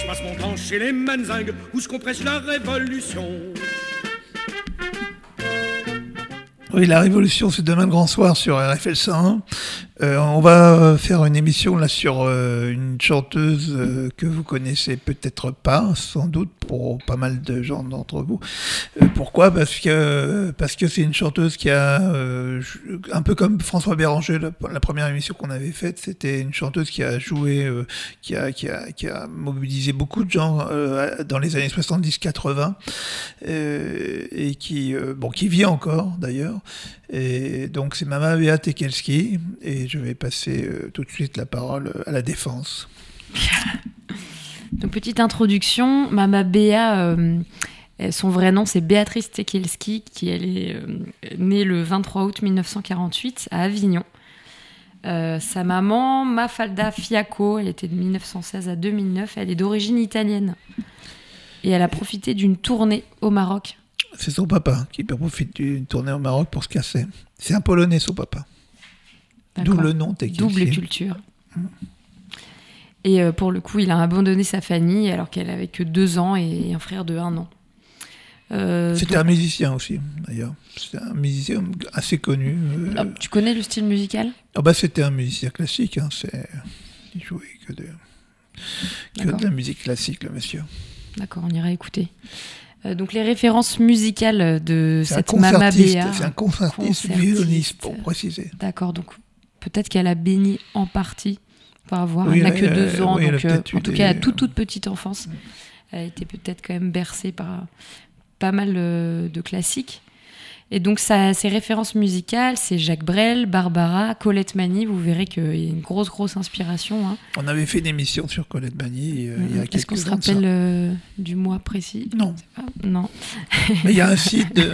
passe mon temps chez les manzingues, où se compresse la révolution. Oui, la Révolution, c'est demain le grand soir sur RFL 101. On va faire une émission là sur une chanteuse que vous connaissez peut-être pas, sans doute pour pas mal de gens d'entre vous. Pourquoi ? Parce que c'est une chanteuse qui a un peu comme François Béranger, la première émission qu'on avait faite, c'était une chanteuse qui a joué, qui a mobilisé beaucoup de gens dans les années 70-80 et qui vit encore d'ailleurs. Et donc c'est Mama Béa Tekelski et je vais passer tout de suite la parole à la Défense. Donc petite introduction, Mama Béa, son vrai nom c'est Béatrice Tekelski, elle est née le 23 août 1948 à Avignon. Sa maman, Mafalda Fiacco, elle était de 1916 à 2009, elle est d'origine italienne et elle a profité d'une tournée au Maroc. C'est son papa qui profite d'une tournée au Maroc pour se casser. C'est un Polonais, son papa. D'accord. D'où le nom Tekelski. Double culture. Et pour le coup, il a abandonné sa famille alors qu'elle avait que 2 ans et un frère de 1 an. C'était un musicien aussi, d'ailleurs. C'était un musicien assez connu. Tu connais le style musical ? C'était un musicien classique. Il jouait que de la musique classique, le monsieur. D'accord, on ira écouter. Donc les références musicales de cette Mama Béa. C'est un concertiste violoniste, pour préciser. D'accord, donc peut-être qu'elle a béni en partie. On va voir, elle n'a que 2 ans, donc en tout cas, à toute petite enfance. Elle a été peut-être quand même bercée par pas mal de classiques. Et donc ses références musicales, c'est Jacques Brel, Barbara, Colette Mani. Vous verrez qu'il y a une grosse inspiration. Hein. On avait fait une émission sur Colette Mani il y a quelques années. Est-ce qu'on se rappelle du mois précis ? Non. Non. Mais il y a un site